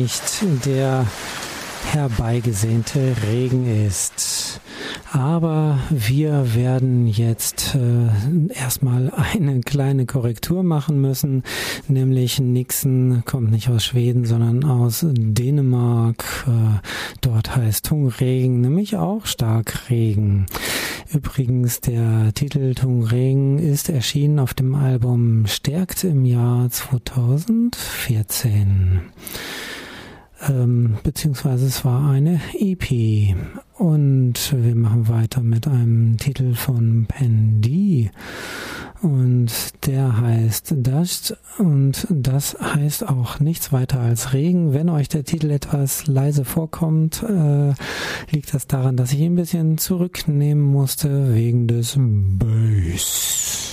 nicht der herbeigesehnte Regen ist. Aber wir werden jetzt erstmal eine kleine Korrektur machen müssen, nämlich Nixon kommt nicht aus Schweden, sondern aus Dänemark. Dort heißt Tungregen nämlich auch Starkregen. Übrigens, der Titel Tungregen ist erschienen auf dem Album Stärkt im Jahr 2014. Beziehungsweise es war eine EP. Und wir machen weiter mit einem Titel von Pendy. Und der heißt Dasht. Und das heißt auch nichts weiter als Regen. Wenn euch der Titel etwas leise vorkommt, liegt das daran, dass ich ihn ein bisschen zurücknehmen musste wegen des Bass.